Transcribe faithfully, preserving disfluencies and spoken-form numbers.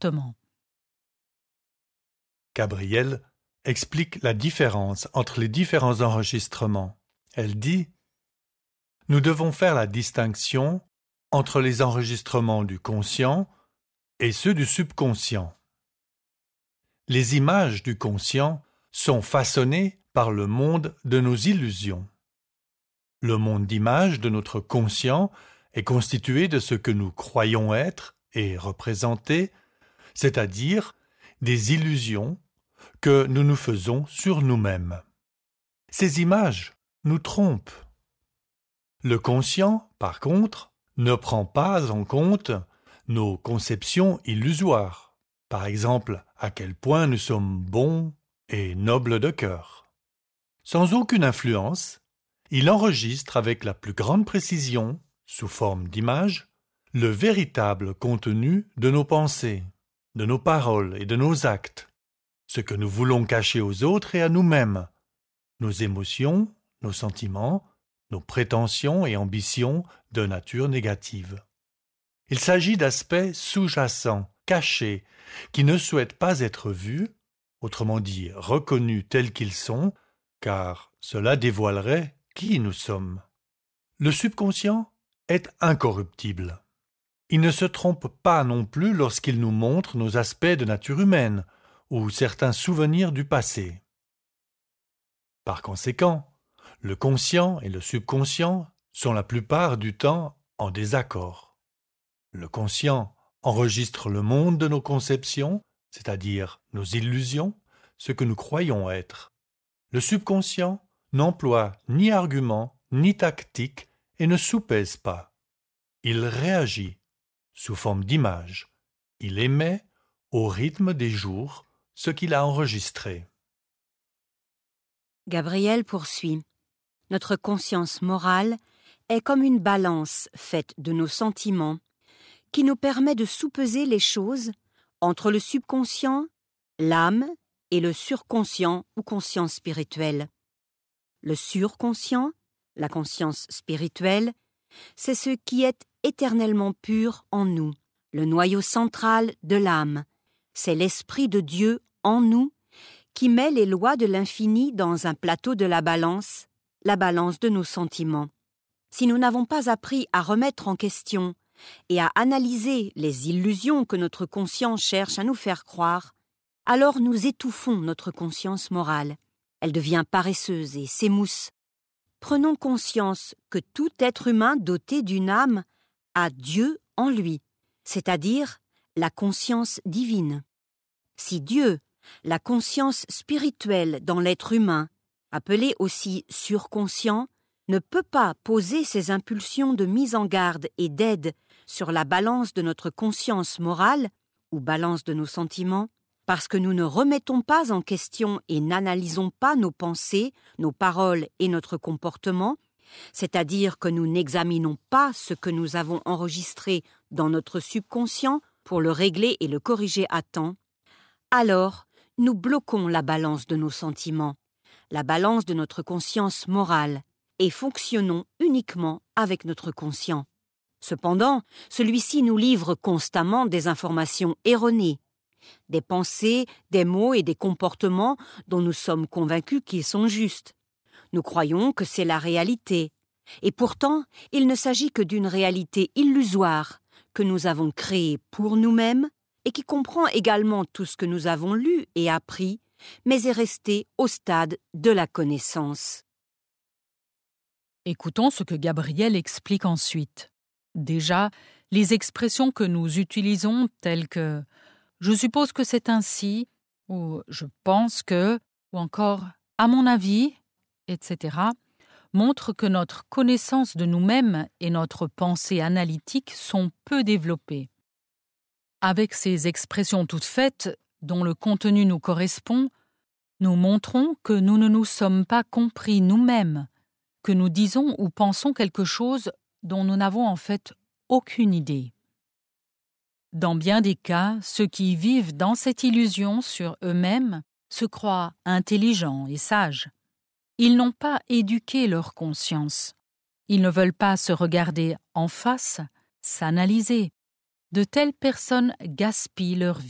comportement. Gabrielle explique la différence entre les différents enregistrements. Elle dit « Nous devons faire la distinction entre les enregistrements du conscient et ceux du subconscient. Les images du conscient sont façonnées par le monde de nos illusions. Le monde d'images de notre conscient est constitué de ce que nous croyons être et représenter, c'est-à-dire des illusions que nous nous faisons sur nous-mêmes. Ces images nous trompent. Le conscient, par contre, ne prend pas en compte nos conceptions illusoires, par exemple à quel point nous sommes bons et nobles de cœur. Sans aucune influence, il enregistre avec la plus grande précision, sous forme d'images, le véritable contenu de nos pensées, de nos paroles et de nos actes, ce que nous voulons cacher aux autres et à nous-mêmes, nos émotions, nos sentiments, nos prétentions et ambitions de nature négative. Il s'agit d'aspects sous-jacents, cachés, qui ne souhaitent pas être vus, autrement dit reconnus tels qu'ils sont, car cela dévoilerait qui nous sommes. Le subconscient est incorruptible. Il ne se trompe pas non plus lorsqu'il nous montre nos aspects de nature humaine ou certains souvenirs du passé. Par conséquent, le conscient et le subconscient sont la plupart du temps en désaccord. Le conscient enregistre le monde de nos conceptions, c'est-à-dire nos illusions, ce que nous croyons être. Le subconscient n'emploie ni argument, ni tactique et ne soupèse pas. Il réagit sous forme d'image. Il émet, au rythme des jours, ce qu'il a enregistré. Gabrielle poursuit. Notre conscience morale est comme une balance faite de nos sentiments qui nous permet de soupeser les choses entre le subconscient, l'âme et le surconscient ou conscience spirituelle. Le surconscient, la conscience spirituelle, c'est ce qui est éternellement pur en nous, le noyau central de l'âme. C'est l'Esprit de Dieu en nous qui met les lois de l'infini dans un plateau de la balance, la balance de nos sentiments. Si nous n'avons pas appris à remettre en question et à analyser les illusions que notre conscience cherche à nous faire croire, alors nous étouffons notre conscience morale. Elle devient paresseuse et s'émousse. Prenons conscience que tout être humain doté d'une âme a Dieu en lui, c'est-à-dire la conscience divine. Si Dieu, la conscience spirituelle dans l'être humain, appelée aussi surconscient, ne peut pas poser ses impulsions de mise en garde et d'aide sur la balance de notre conscience morale, ou balance de nos sentiments, parce que nous ne remettons pas en question et n'analysons pas nos pensées, nos paroles et notre comportement, c'est-à-dire que nous n'examinons pas ce que nous avons enregistré dans notre subconscient pour le régler et le corriger à temps, alors nous bloquons la balance de nos sentiments, la balance de notre conscience morale, et fonctionnons uniquement avec notre conscient. Cependant, celui-ci nous livre constamment des informations erronées, des pensées, des mots et des comportements dont nous sommes convaincus qu'ils sont justes. Nous croyons que c'est la réalité, et pourtant, il ne s'agit que d'une réalité illusoire que nous avons créée pour nous-mêmes et qui comprend également tout ce que nous avons lu et appris, mais est restée au stade de la connaissance. Écoutons ce que Gabrielle explique ensuite. Déjà, les expressions que nous utilisons telles que « je suppose que c'est ainsi » ou « je pense que » ou encore « à mon avis », et cetera, montrent que notre connaissance de nous-mêmes et notre pensée analytique sont peu développées. Avec ces expressions toutes faites, dont le contenu nous correspond, nous montrons que nous ne nous sommes pas compris nous-mêmes, que nous disons ou pensons quelque chose dont nous n'avons en fait aucune idée. Dans bien des cas, ceux qui vivent dans cette illusion sur eux-mêmes se croient intelligents et sages. Ils n'ont pas éduqué leur conscience. Ils ne veulent pas se regarder en face, s'analyser. De telles personnes gaspillent leur vie.